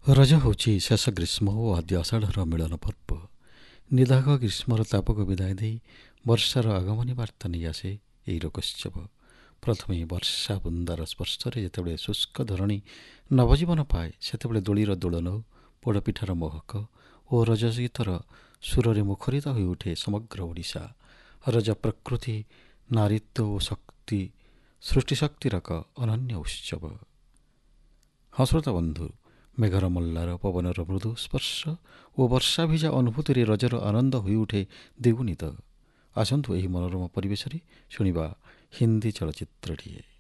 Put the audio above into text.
ରଜ ହେଉଛି ଶେଷ ଗ୍ରୀଷ୍ମ ଓ ଆଦ୍ୟ ଆଷାଢ଼ର ମିଳନ ପର୍ବ। ନିଦାଘ ଗ୍ରୀଷ୍ମର ତାପକୁ ବିଦାୟ ଦେଇ ବର୍ଷାର ଆଗମନୀ ବାର୍ତ୍ତା ନେଇ ଆସେ ଏହି ଲୋକୋତ୍ସବ। ପ୍ରଥମେ ବର୍ଷା ବୁନ୍ଦାର ସ୍ପର୍ଶରେ ଯେତେବେଳେ ଶୁଷ୍କ ଧରଣୀ ନବଜୀବନ ପାଏ, ସେତେବେଳେ ଦୋଳିର ଦୋଳନ, ପୋଡ଼ପିଠାର ମହକ ଓ ରଜ ଗୀତର ସୁରରେ ମୁଖରିତ ହୋଇଉଠେ ସମଗ୍ର ଓଡ଼ିଶା। ରଜ ପ୍ରକୃତି, ନାରୀତ୍ୱ ଓ ଶକ୍ତି ସୃଷ୍ଟିଶକ୍ତିର ଏକ ଅନନ୍ୟ ଉତ୍ସବ। ହଁ ଶ୍ରୋତା ବନ୍ଧୁ, ମେଘର ମଲ୍ଲାର, ପବନର ମୃଦୁ ସ୍ପର୍ଶ ଓ ବର୍ଷା ଭିଜା ଅନୁଭୂତିରେ ରଜର ଆନନ୍ଦ ହୋଇଉଠେ ଦ୍ୱିଗୁଣିତ। ଆସନ୍ତୁ ଏହି ମନୋରମ ପରିବେଶରେ ଶୁଣିବା ହିନ୍ଦୀ ଚଳଚ୍ଚିତ୍ରଟିଏ।